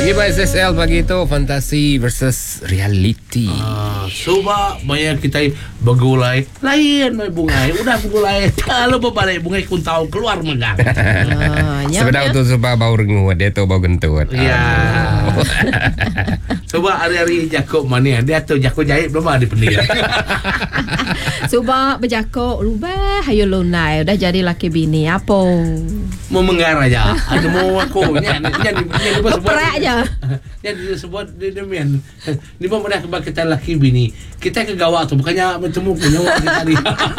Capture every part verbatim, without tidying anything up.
Giba S S L pagi itu fantasi versus reality. Ah, coba banyak kita bergulai lain mai bungai udah bergulai kalau berbalik bungai kun tahu keluar megang. Ah, sebenarnya untuk sebab bau rengu dia tu bau gentut. Iya. Coba hari-hari Jakob mana dia tu Jakob jahit belum ada pendia. Coba berjakok lubah hayo lunai udah jadi laki bini apa? Mau menggar aja. Ada mau aku nya nya nya Keperak aja. Jadi sebut dia demian. Ni pun dah kebak kita laki bini. Kita ke gawak tu bukannya bertemu punya tadi.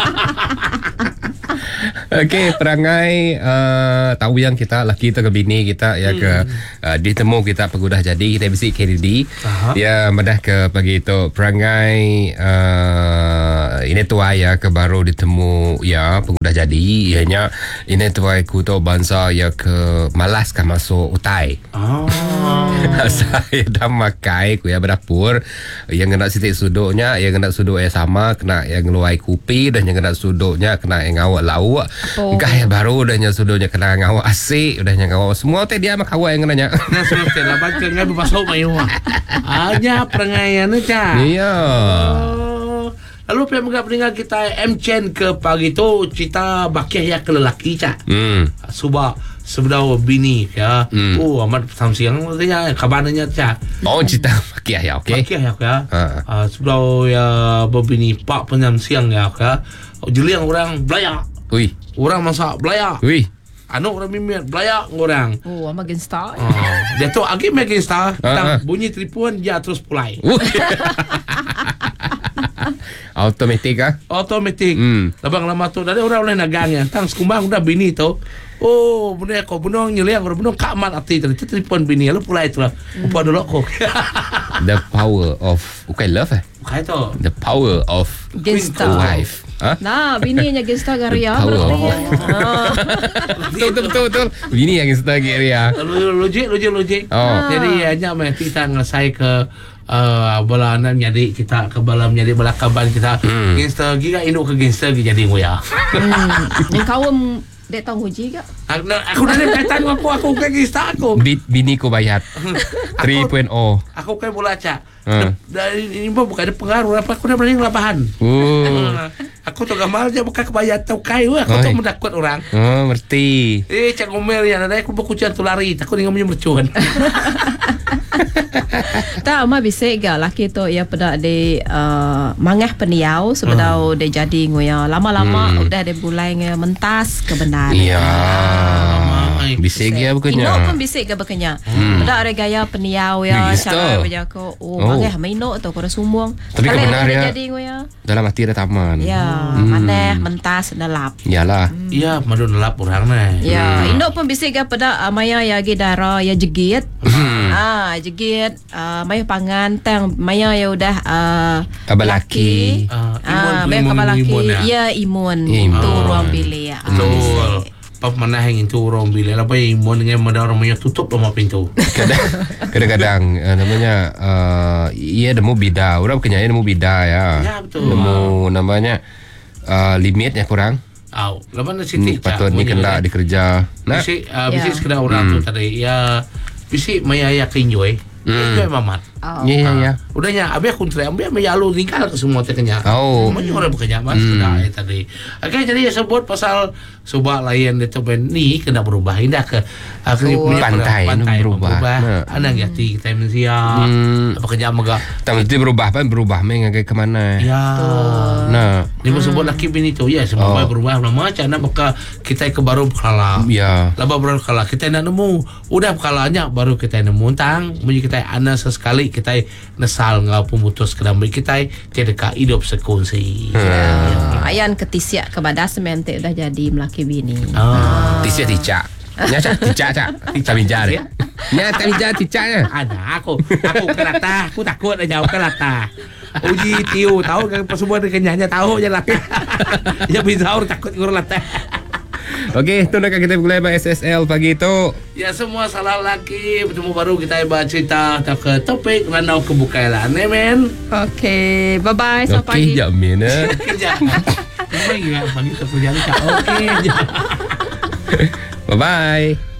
Okey, perangai uh, tahu yang kita laki kita ke bini kita ya ke hmm. uh, ditemu kita pegudah jadi kita bisik K D D. Dia madah ke pagi itu perangai uh, ini tua ya ke baru ditemu ya pegudah jadi ianya ini tua ku tu bangsa ya ke malas kan masuk utai. Oh. Saya dah makai ku ya berdapur yang kena sitik suduknya yang kena suduk yang sama kena yang ngeluai kupi dan yang kena suduknya kena yang ngawak lauk. Oh. Gaya baru udahnya sudahnya kena ngawak asik udahnya ngawak semua teh dia mak awak yang kenanya. Nah sudah teh laban ke ngai berpasau mayu. Aja perangaian aja. Iya. Oh. Lalu pihak megap peninggal kita M Chen ke pagi tu cerita bakiah ya ke lelaki cak. Hmm. Subah sebelah bini ya. Hmm. Oh amat samsiang katanya kabarnya cak. Oh cerita bakiah ya okey. Bakiah ya ya. Uh, sebelah ya berbini pak penyam siang ya ya. Jeliang orang belayak. Ui. Orang masak belayak. Ui. Anu orang mimir belayak orang. Oh, ama gangster. Oh, dia tu agi me gangster. Uh, uh. Bunyi telefon dia terus pulai. Automatik ah? Automatik. Hmm. Labang lama tu dari orang lain nagangnya. Tang sekumbang udah bini tu. Oh, benar kau benar nyeliang orang benar kaman ati tadi telefon bini lalu pulai tu lah. Upa dulu kau. The power of bukan love eh? Bukan tu. The power of gangster wife. Huh? Nah, bininya gangster Garia. Betul betul betul betul. Bini yang gangster Garia. Logik logik logik. Oh. Jadi hanya mesti kita ngesai ke Uh, bala anak jadi kita ke balam jadi bala kaban kita hmm. gangster giga induk ke gangster jadi ngoya. Hmm. Yang kawam dek tahu huji gak? Aku aku dah kaitan aku aku ke gangster aku. Bini ko bayat. tiga titik nol. Aku kan bola cak. Dari ini pun bukan ada pengaruh apa aku dah berani labahan. Oh. Aku tu gamal je bukan kebayat tau kai aku tu mendakut orang. Oh, ngerti. Eh cak ngomel ya ada aku berkucian tu lari takut dengan mercuan. Tak ama bisik gak laki tu ya pada de uh, mangah peniau sebenarnya hmm. dia jadi ngoya lama-lama hmm. udah dia bulai mentas kebenaran. Iya. Bisik ya bukannya. Ino pun bisik gak bukannya. Hmm. Pada ada gaya peniau ya cara berjako. Oh, oh. mangah maino tu kau sumbung. Tapi kebenar ya. Jadi ngoya. Dalam hati ada taman. Ya, hmm. maneh mentas nelap. Iyalah. Iya, hmm. madu nelap orang nah. Ya, hmm. Ino pun bisik gak pada amaya ya gidara ya jegit. Hmm. Ah, jegit uh, maya pangan tang maya ya udah uh, kabalaki uh, ah maya kabalaki ya imun itu ruang bilik ya. Betul. Pap mana yang itu ruang bilik lah apa imun dengan mana orangnya tutup rumah pintu. Kadang-kadang uh, namanya uh, iya nemu bida orang kenyanya nemu bida ya. Ya betul. Nemu namanya uh, limitnya kurang. Aw, lawan Siti. Patut ni kena dikerja. Nah, bisi uh, bisi sekedar orang tu tadi ya bisi maya ya kinjoy. Enjoy mamat. Iya iya iya. Udahnya abi aku teriak abi me yalu tinggal ke semua teknya. Oh. Mana orang bekerja mas sudah hmm. tadi. Oke jadi sebut pasal subah lain itu ben ni kena berubah indah ke aku oh, punya pantai, pantai berubah. berubah. Ada enggak ti kita mensia hmm. bekerja mega. Tapi berubah kan berubah me ke mana? Ya. Oh. Nah, ni hmm. sebut laki bini tu ya semua oh. berubah nama macam maka kita ke baru kala. Ya. Laba baru kala kita nak nemu. Udah kalanya baru kita nemu tang bunyi kita ana sesekali kita nesal ngau pemutus kedamai kita tiada ka hidup sekunsi. Hmm. Ya. Ayan ketisiak kepada semente udah jadi melaki bini. Oh. Tisiak ticak. Nya cak ticak cak. Ticak binjar. Nya tak binjar ticaknya. Ada aku aku kelata aku takut aja jauh kelata. Uji tiu tahu kan semua kenyanya tahu je latah. Ya bizaur takut ngurus latah. Okey, itu nak kita mulai bahas S S L pagi itu. Ya semua salah lagi bertemu baru kita bahas cerita ke topik ranau kebukaan eh men. Okey, bye bye sampai pagi. Okey, jamin eh. Okey, jangan. Bye bye pagi kerja ni. Okey. Bye bye.